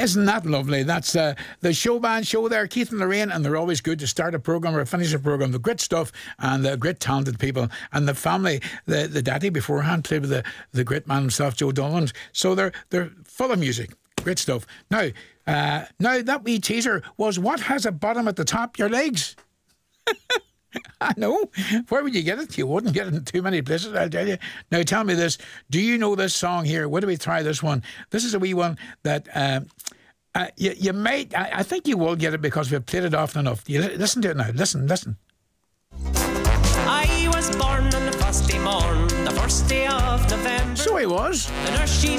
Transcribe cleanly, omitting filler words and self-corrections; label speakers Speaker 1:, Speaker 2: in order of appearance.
Speaker 1: Isn't that lovely? That's the Showband show there, Keith and Lorraine, and they're always good to start a programme or finish a programme. The great stuff and the great talented people and the family. The daddy beforehand played with the great man himself, Joe Dolan. So they're full of music. Great stuff. Now that wee teaser was what has a bottom at the top? Your legs. I know. Where would you get it? You wouldn't get it in too many places, I'll tell you. Now tell me this. Do you know this song here? Where do we try this one? This is a wee one that you might... I think you will get it because we've played it often enough. You listen to it now. Listen.
Speaker 2: I was born on the first day morn, the first day of November.
Speaker 1: So he was.
Speaker 2: The nurse she